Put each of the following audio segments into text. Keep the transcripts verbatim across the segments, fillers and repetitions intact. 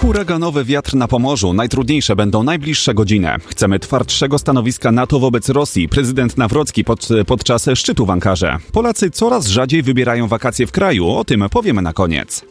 Huraganowy wiatr na Pomorzu. Najtrudniejsze będą najbliższe godziny. Chcemy twardszego stanowiska NATO wobec Rosji. Prezydent Nawrocki pod, podczas szczytu w Ankarze. Polacy coraz rzadziej wybierają wakacje w kraju. O tym powiemy na koniec.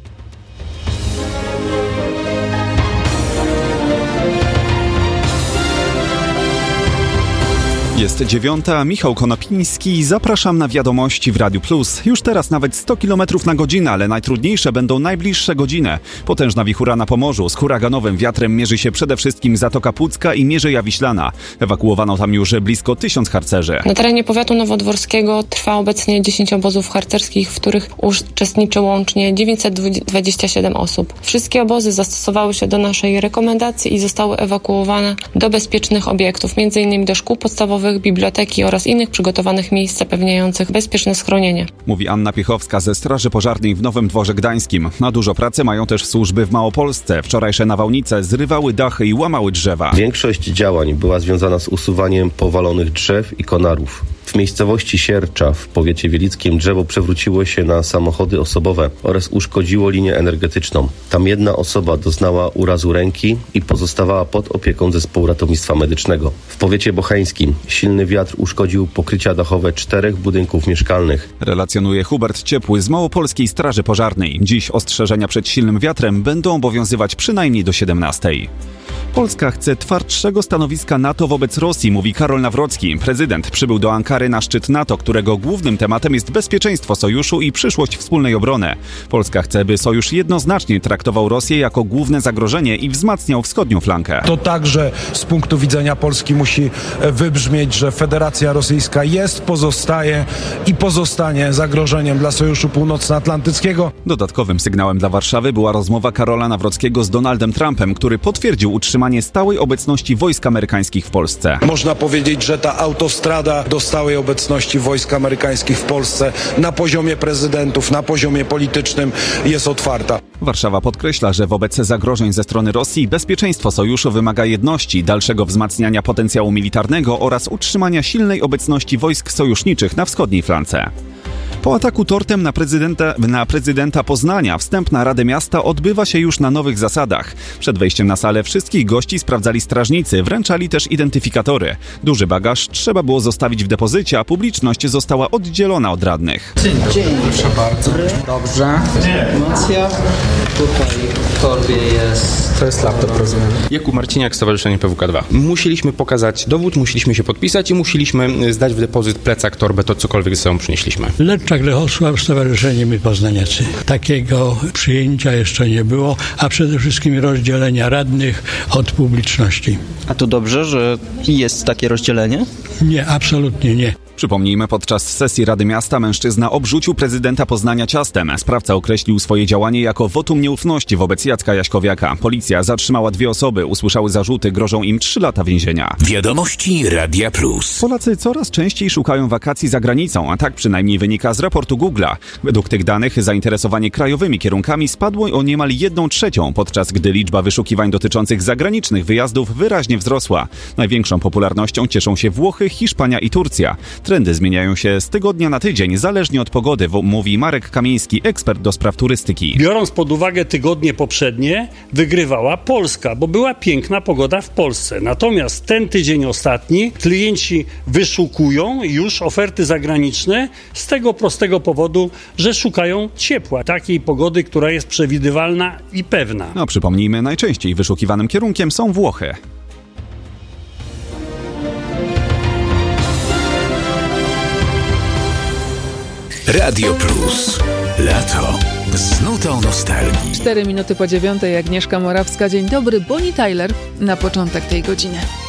Jest dziewiąta, Michał Konopiński, zapraszam na wiadomości w Radiu Plus. Już teraz nawet sto kilometrów na godzinę, ale najtrudniejsze będą najbliższe godziny. Potężna wichura na Pomorzu z huraganowym wiatrem mierzy się przede wszystkim Zatoka Pucka i Mierzeja Wiślana. Ewakuowano tam już blisko tysiąc harcerzy. Na terenie powiatu nowodworskiego trwa obecnie dziesięć obozów harcerskich, w których uczestniczy łącznie dziewięćset dwadzieścia siedem osób. Wszystkie obozy zastosowały się do naszej rekomendacji i zostały ewakuowane do bezpiecznych obiektów, między innymi do szkół podstawowych, biblioteki oraz innych przygotowanych miejsc zapewniających bezpieczne schronienie. Mówi Anna Piechowska ze Straży Pożarnej w Nowym Dworze Gdańskim. Na dużo pracy mają też służby w Małopolsce. Wczorajsze nawałnice zrywały dachy i łamały drzewa. Większość działań była związana z usuwaniem powalonych drzew i konarów. W miejscowości Siercza w powiecie wielickim drzewo przewróciło się na samochody osobowe oraz uszkodziło linię energetyczną. Tam jedna osoba doznała urazu ręki i pozostawała pod opieką zespołu ratownictwa medycznego. W powiecie bocheńskim silny wiatr uszkodził pokrycia dachowe czterech budynków mieszkalnych. Relacjonuje Hubert Ciepły z Małopolskiej Straży Pożarnej. Dziś ostrzeżenia przed silnym wiatrem będą obowiązywać przynajmniej do siedemnastej. Polska chce twardszego stanowiska NATO wobec Rosji, mówi Karol Nawrocki. Prezydent przybył do Ankary na szczyt NATO, którego głównym tematem jest bezpieczeństwo sojuszu i przyszłość wspólnej obrony. Polska chce, by sojusz jednoznacznie traktował Rosję jako główne zagrożenie i wzmacniał wschodnią flankę. To także z punktu widzenia Polski musi wybrzmieć, że Federacja Rosyjska jest, pozostaje i pozostanie zagrożeniem dla Sojuszu Północnoatlantyckiego. Dodatkowym sygnałem dla Warszawy była rozmowa Karola Nawrockiego z Donaldem Trumpem, który potwierdził utrzymanie stałej obecności wojsk amerykańskich w Polsce. Można powiedzieć, że ta autostrada do stałej obecności wojsk amerykańskich w Polsce na poziomie prezydentów, na poziomie politycznym jest otwarta. Warszawa podkreśla, że wobec zagrożeń ze strony Rosji bezpieczeństwo sojuszu wymaga jedności, dalszego wzmacniania potencjału militarnego oraz utrzymania silnej obecności wojsk sojuszniczych na wschodniej flance. Po ataku tortem na prezydenta, na prezydenta Poznania wstępna Rady Miasta odbywa się już na nowych zasadach. Przed wejściem na salę wszystkich gości sprawdzali strażnicy, wręczali też identyfikatory. Duży bagaż trzeba było zostawić w depozycie, a publiczność została oddzielona od radnych. Dzień, proszę bardzo. Dobrze. Informacja. Tutaj w torbie jest... To jest laptop, rozumiem. Jakub Marciniak, Stowarzyszenie P W K dwa. Musieliśmy pokazać dowód, musieliśmy się podpisać i musieliśmy zdać w depozyt plecak, torbę, to cokolwiek ze sobą przynieśliśmy. Leczak Lechosław, Stowarzyszenie My Poznaniacy. Takiego przyjęcia jeszcze nie było, a przede wszystkim rozdzielenia radnych od publiczności. A to dobrze, że jest takie rozdzielenie? Nie, absolutnie nie. Przypomnijmy, podczas sesji Rady Miasta mężczyzna obrzucił prezydenta Poznania ciastem. Sprawca określił swoje działanie jako wotum nieufności wobec Jacka Jaśkowiaka. Policja zatrzymała dwie osoby, usłyszały zarzuty, grożą im trzy lata więzienia. Wiadomości Radia Plus. Polacy coraz częściej szukają wakacji za granicą, a tak przynajmniej wynika z raportu Google'a. Według tych danych zainteresowanie krajowymi kierunkami spadło o niemal jedną trzecią, podczas gdy liczba wyszukiwań dotyczących zagranicznych wyjazdów wyraźnie wzrosła. Największą popularnością cieszą się Włochy, Hiszpania i Turcja. Trendy zmieniają się z tygodnia na tydzień, zależnie od pogody, mówi Marek Kamiński, ekspert do spraw turystyki. Biorąc pod uwagę tygodnie poprzednie, wygrywała Polska, bo była piękna pogoda w Polsce. Natomiast ten tydzień ostatni klienci wyszukują już oferty zagraniczne z tego prostego powodu, że szukają ciepła, takiej pogody, która jest przewidywalna i pewna. No, przypomnijmy, najczęściej wyszukiwanym kierunkiem są Włochy. Radio Plus. Lato. Z nutą nostalgii. Cztery minuty po dziewiątej, Agnieszka Morawska. Dzień dobry, Bonnie Tyler na początek tej godziny.